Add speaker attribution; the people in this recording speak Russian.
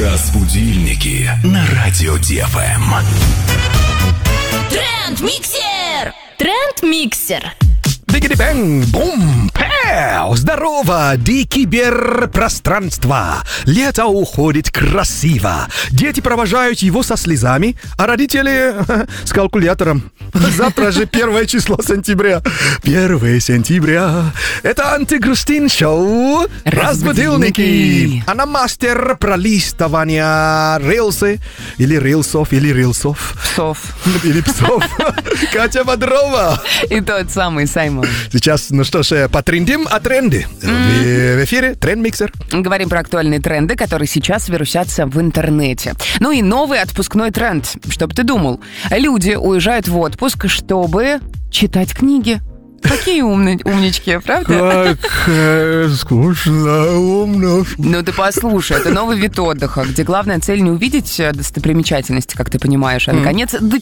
Speaker 1: Разбудильники на радио ДФМ.
Speaker 2: Тренд-миксер! Тренд-миксер.
Speaker 3: Дигиди-бэнг-бум! Пэу! Здорово! Киберпространство! Лето уходит красиво. Дети провожают его со слезами, а родители с калькулятором. Завтра же 1 число сентября. 1 сентября. Это антигрустин шоу «Разбудильники». Она мастер пролистывания рельсы. Или рельсов, или рельсов.
Speaker 4: Псов.
Speaker 3: Или псов. Катя Бодрова.
Speaker 4: И тот самый Саймон.
Speaker 3: Сейчас, ну что ж, потрендим о тренде. В эфире Тренд-миксер.
Speaker 4: Говорим про актуальные тренды, которые сейчас вирусятся в интернете. Ну и новый отпускной тренд. Чтоб ты думал. Люди уезжают в отпуск, чтобы читать книги. Какие умнички, правда?
Speaker 3: Как скучно, умно.
Speaker 4: Ну ты послушай, это новый вид отдыха, где главная цель не увидеть достопримечательности, как ты понимаешь, а наконец